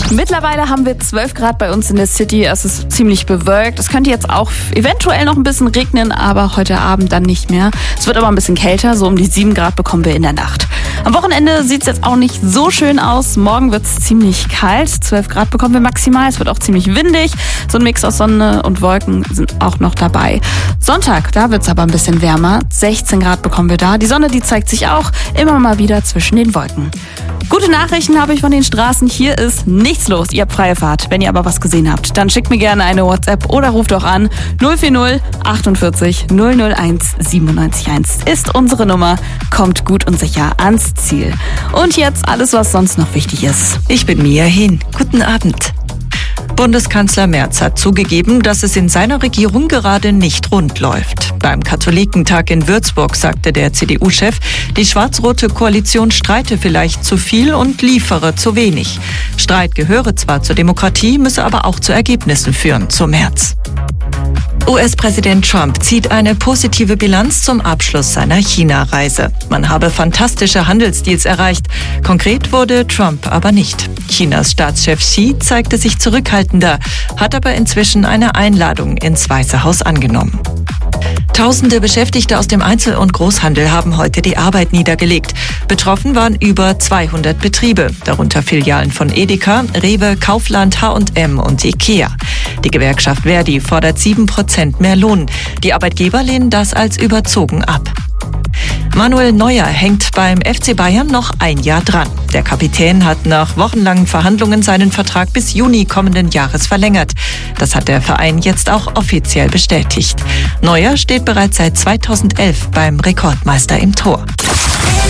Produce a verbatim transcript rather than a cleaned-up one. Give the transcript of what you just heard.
Mittlerweile haben wir zwölf Grad bei uns in der City. Es ist ziemlich bewölkt. Es könnte jetzt auch eventuell noch ein bisschen regnen, aber heute Abend dann nicht mehr. Es wird aber ein bisschen kälter, so um die sieben Grad bekommen wir in der Nacht. Am Wochenende sieht es jetzt auch nicht so schön aus. Morgen wird es ziemlich kalt. zwölf Grad bekommen wir maximal. Es wird auch ziemlich windig. So ein Mix aus Sonne und Wolken sind auch noch dabei. Sonntag, da wird es aber ein bisschen wärmer. sechzehn Grad bekommen wir da. Die Sonne, die zeigt sich auch immer mal wieder zwischen den Wolken. Gute Nachrichten habe ich von den Straßen. Hier ist nichts los. Ihr habt freie Fahrt. Wenn ihr aber was gesehen habt, dann schickt mir gerne eine WhatsApp oder ruft doch an. null vier null achtundvierzig null null eins siebenundneunzig eins ist unsere Nummer. Kommt gut und sicher ans Ziel. Und jetzt alles, was sonst noch wichtig ist. Ich bin Mia Hin. Guten Abend. Bundeskanzler Merz hat zugegeben, dass es in seiner Regierung gerade nicht rund läuft. Beim Katholikentag in Würzburg sagte der C D U-Chef, die schwarz-rote Koalition streite vielleicht zu viel und liefere zu wenig. Streit gehöre zwar zur Demokratie, müsse aber auch zu Ergebnissen führen, so Merz. U S-Präsident Trump zieht eine positive Bilanz zum Abschluss seiner China-Reise. Man habe fantastische Handelsdeals erreicht. Konkret wurde Trump aber nicht. Chinas Staatschef Xi zeigte sich zurückhaltender, hat aber inzwischen eine Einladung ins Weiße Haus angenommen. Tausende Beschäftigte aus dem Einzel- und Großhandel haben heute die Arbeit niedergelegt. Betroffen waren über zweihundert Betriebe, darunter Filialen von Edeka, Rewe, Kaufland, H und M und Ikea. Die Gewerkschaft Verdi fordert sieben Prozent mehr Lohn. Die Arbeitgeber lehnen das als überzogen ab. Manuel Neuer hängt beim F C Bayern noch ein Jahr dran. Der Kapitän hat nach wochenlangen Verhandlungen seinen Vertrag bis Juni kommenden Jahres verlängert. Das hat der Verein jetzt auch offiziell bestätigt. Neuer steht bereits seit zweitausendelf beim Rekordmeister im Tor.